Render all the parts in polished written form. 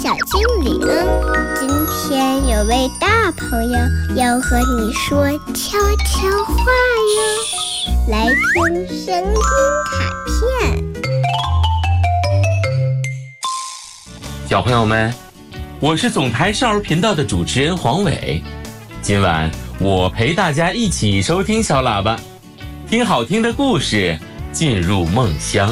小精灵，今天有位大朋友要和你说悄悄话哟，来听声音卡片。 小朋友们，我是总台少儿频道的主持人黄伟，今晚我陪大家一起收听小喇叭，听好听的故事，进入梦乡。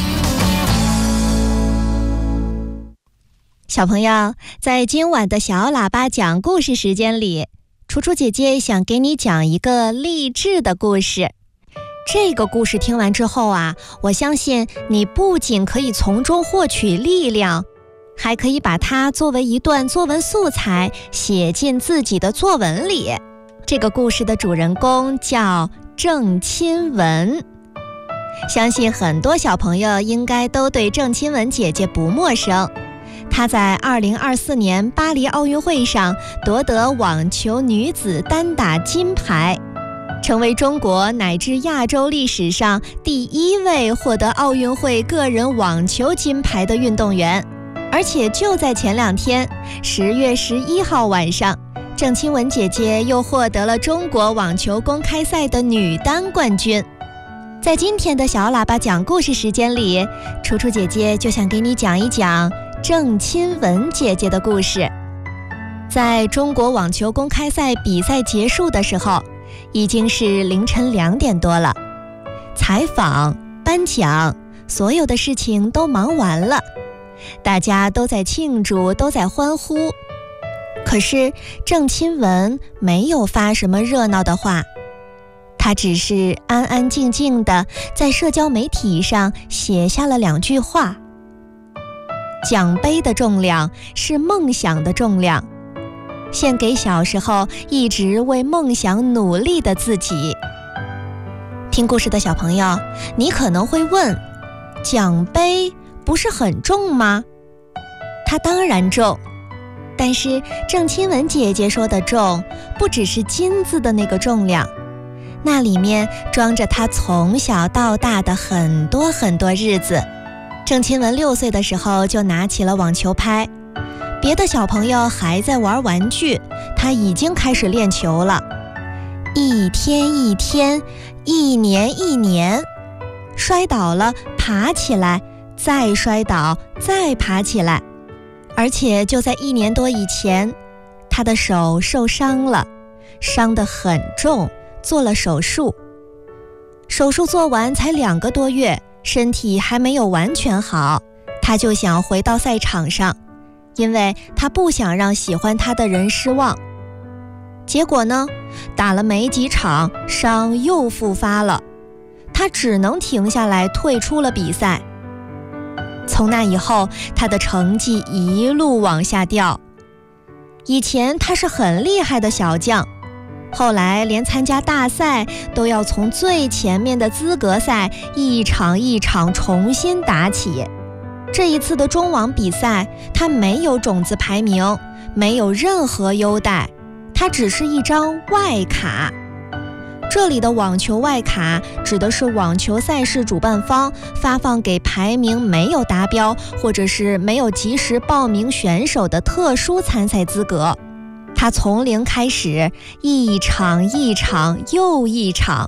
小朋友，在今晚的小喇叭讲故事时间里，楚楚姐姐想给你讲一个励志的故事。这个故事听完之后啊，我相信你不仅可以从中获取力量，还可以把它作为一段作文素材写进自己的作文里。这个故事的主人公叫郑钦文，相信很多小朋友应该都对郑钦文姐姐不陌生。她在2024年巴黎奥运会上夺得网球女子单打金牌，成为中国乃至亚洲历史上第一位获得奥运会个人网球金牌的运动员。而且就在前2天，10月11号晚上，郑钦文姐姐又获得了中国网球公开赛的女单冠军。在今天的小喇叭讲故事时间里，楚楚姐姐就想给你讲一讲郑钦文姐姐的故事。在中国网球公开赛比赛结束的时候，已经是凌晨2点多了。采访、颁奖，所有的事情都忙完了，大家都在庆祝，都在欢呼。可是郑钦文没有发什么热闹的话，他只是安安静静地在社交媒体上写下了2句话：奖杯的重量是梦想的重量，献给小时候一直为梦想努力的自己。听故事的小朋友，你可能会问，奖杯不是很重吗？它当然重，但是郑钦文姐姐说的重，不只是金子的那个重量，那里面装着她从小到大的很多很多日子。郑钦文6岁的时候就拿起了网球拍，别的小朋友还在玩玩具，他已经开始练球了。一天一天，一年一年，摔倒了爬起来，再摔倒，再爬起来。而且就在1年多以前，他的手受伤了，伤得很重，做了手术。手术做完才2个多月，身体还没有完全好，他就想回到赛场上，因为他不想让喜欢他的人失望。结果呢，打了没几场，伤又复发了，他只能停下来退出了比赛。从那以后，他的成绩一路往下掉。以前他是很厉害的小将，后来连参加大赛都要从最前面的资格赛一场一场重新打起。这一次的中网比赛，他没有种子排名，没有任何优待，他只是一张外卡。这里的网球外卡指的是网球赛事主办方发放给排名没有达标或者是没有及时报名选手的特殊参赛资格。他从0开始，一场一场又一场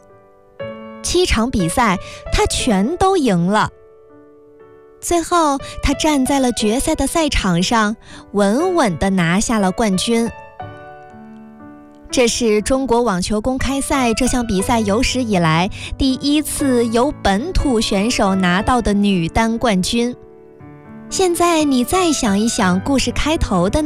，7场比赛他全都赢了。最后他站在了决赛的赛场上，稳稳地拿下了冠军。这是中国网球公开赛这项比赛有史以来第1次由本土选手拿到的女单冠军。现在你再想一想故事开头的